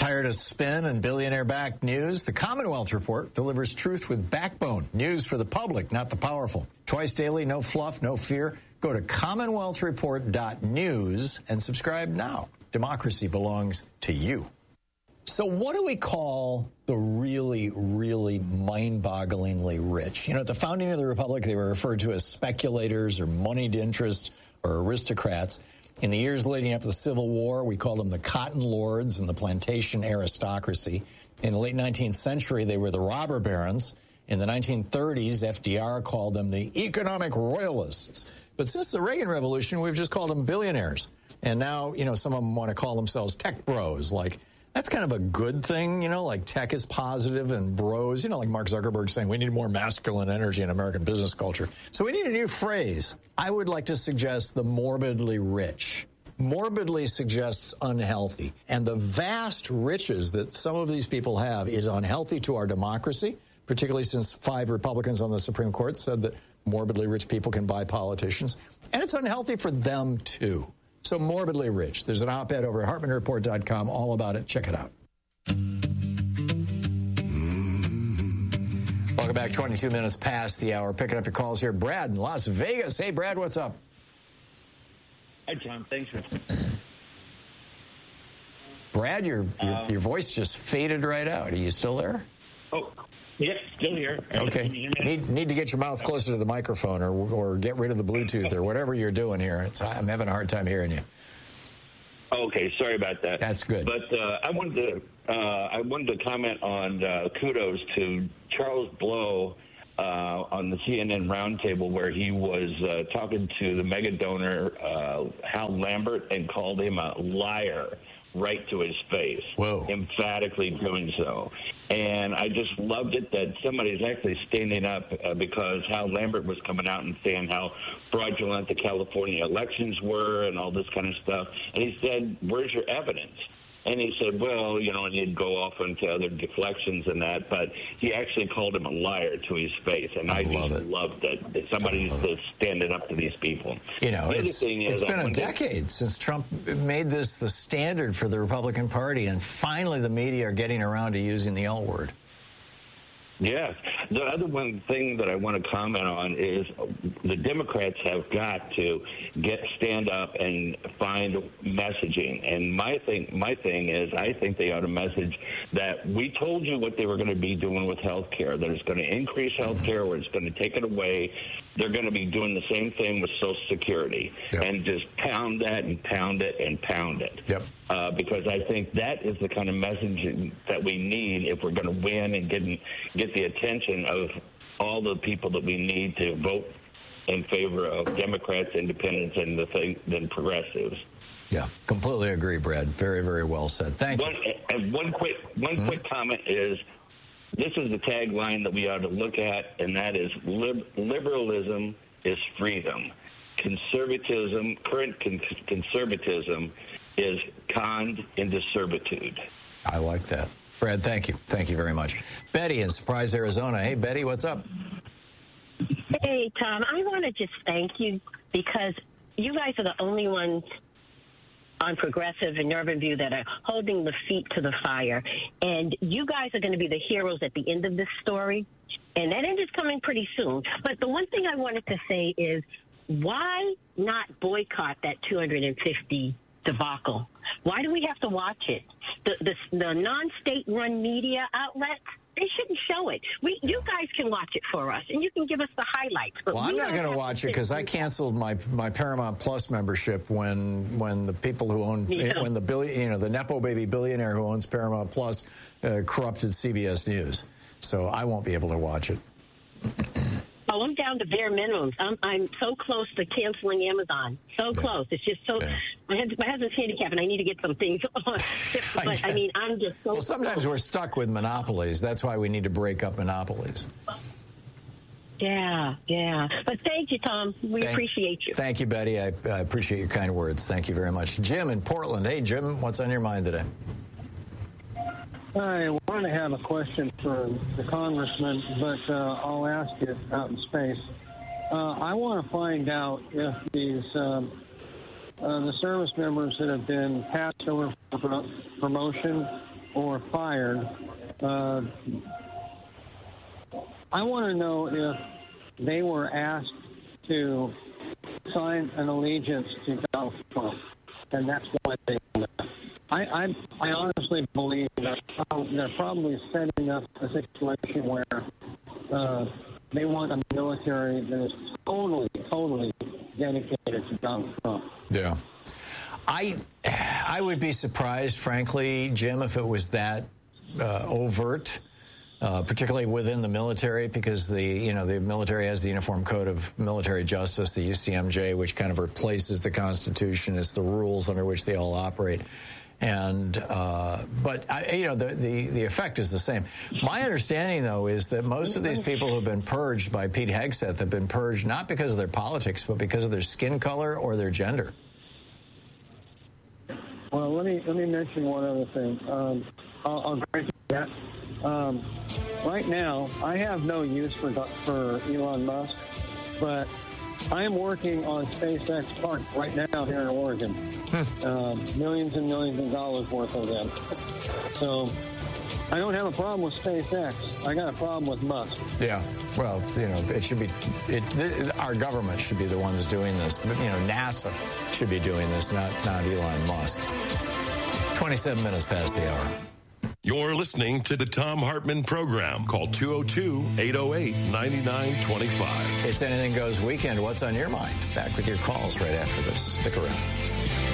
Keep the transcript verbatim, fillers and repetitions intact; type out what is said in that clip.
Tired of spin and billionaire-backed news? The Commonwealth Report delivers truth with backbone. News for the public, not the powerful. Twice daily, no fluff, no fear. Go to commonwealth report dot news and subscribe now. Democracy belongs to you. So what do we call the really, really mind-bogglingly rich? You know, at the founding of the Republic, they were referred to as speculators or moneyed interest or aristocrats. In the years leading up to the Civil War, we called them the cotton lords and the plantation aristocracy. In the late nineteenth century, they were the robber barons. In the nineteen thirties, F D R called them the economic royalists. But since the Reagan Revolution, we've just called them billionaires. And now, you know, some of them want to call themselves tech bros. Like, that's kind of a good thing, you know, like tech is positive and bros, you know, like Mark Zuckerberg saying we need more masculine energy in American business culture. So we need a new phrase. I would like to suggest the morbidly rich. Morbidly suggests unhealthy. And the vast riches that some of these people have is unhealthy to our democracy, particularly since five Republicans on the Supreme Court said that morbidly rich people can buy politicians. And it's unhealthy for them, too. So morbidly rich. There's an op-ed over at hartman report dot com all about it. Check it out. Welcome back. twenty-two minutes past the hour. Picking up your calls here. Brad in Las Vegas. Hey, Brad, what's up? Hi, John. Thanks for... Brad, your, your, um, your voice just faded right out. Are you still there? Oh, yeah, still here. Okay. Need need to get your mouth closer to the microphone or or get rid of the Bluetooth or whatever you're doing here. It's, I'm having a hard time hearing you. Okay, sorry about that. That's good. But uh, I wanted to uh, I wanted to comment on uh, kudos to Charles Blow uh, on the C N N roundtable where he was uh, talking to the mega donor uh, Hal Lambert and called him a liar right to his face. Whoa. Emphatically doing so. And I just loved it that somebody's actually standing up uh, because Hal Lambert was coming out and saying how fraudulent the California elections were and all this kind of stuff. And he said, where's your evidence? And he said, well, you know, and he'd go off into other deflections and that, but he actually called him a liar to his face. And I, I love just it. loved that, that somebody's standing up to these people. You know, the it's, it's been a decade to... since Trump made this the standard for the Republican Party, and finally the media are getting around to using the L word. Yes. The other one thing that I want to comment on is the Democrats have got to get stand up and find messaging. And my thing, my thing is, I think they ought to message that we told you what they were going to be doing with health care, that it's going to increase health care, or it's going to take it away. They're going to be doing the same thing with Social Security, yep. and just pound that and pound it and pound it. Yep. Uh, because I think that is the kind of messaging that we need if we're going to win and get get the attention of all the people that we need to vote in favor of Democrats, independents, and the thing, then progressives. Yeah, completely agree, Brad. Very, very well said. Thank one, you. And one quick, one mm-hmm. quick comment is, this is the tagline that we ought to look at, and that is lib- liberalism is freedom. Conservatism, current con- conservatism is conned into servitude. I like that. Brad, thank you. Thank you very much. Betty in Surprise, Arizona. Hey, Betty, what's up? Hey, Tom, I want to just thank you because you guys are the only ones on Progressive and Urban View that are holding the feet to the fire. And you guys are going to be the heroes at the end of this story. And that end is coming pretty soon. But the one thing I wanted to say is, why not boycott that two hundred fifty debacle? Why do we have to watch it? The the, the non-state run media outlets, they shouldn't show it. We, you guys can watch it for us, and you can give us the highlights. But well, I'm not going to watch it because I canceled my my Paramount Plus membership when when the people who own yeah. when the billion you know the nepo baby billionaire who owns Paramount Plus uh, corrupted C B S News, so I won't be able to watch it. Oh, I'm down to bare minimums. I'm I'm so close to canceling Amazon. So yeah. close. It's just so. Yeah. My, husband, my husband's handicapped, and I need to get some things on. But I, I mean, I'm just so. Well, sometimes close. we're stuck with monopolies. That's why we need to break up monopolies. Yeah, yeah. But thank you, Tom. We thank, appreciate you. Thank you, Betty. I, I appreciate your kind words. Thank you very much. Jim in Portland. Hey, Jim, what's on your mind today? I want to have a question for the congressman, but uh, I'll ask it out in space. Uh, I want to find out if these um, uh, the service members that have been passed over for promotion or fired, uh, I want to know if they were asked to sign an allegiance to Donald Trump, and that's why they left. I, I, I honestly believe that they're probably setting up a situation where uh, they want a military that is totally, totally dedicated to Donald Trump. Yeah. I I would be surprised, frankly, Jim, if it was that uh, overt, uh, particularly within the military, because the you know the military has the Uniform Code of Military Justice, the U C M J, which kind of replaces the Constitution as the rules under which they all operate. And uh, but I, you know the, the the effect is the same. My understanding, though, is that most of these people who've been purged by Pete Hegseth have been purged not because of their politics, but because of their skin color or their gender. Well, let me let me mention one other thing. Um, I'll, I'll grant you that. Um, right now, I have no use for for Elon Musk, but I am working on SpaceX Park right now here in Oregon. Hmm. Uh, millions and millions of dollars worth of them. So I don't have a problem with SpaceX. I got a problem with Musk. Yeah. Well, you know, it should be, it, it, our government should be the ones doing this. But, you know, NASA should be doing this, not, not Elon Musk. twenty-seven minutes past the hour. You're listening to the Thom Hartmann Program. Call two oh two, eight oh eight, nine nine two five. It's Anything Goes Weekend. What's on your mind? Back with your calls right after this. Stick around.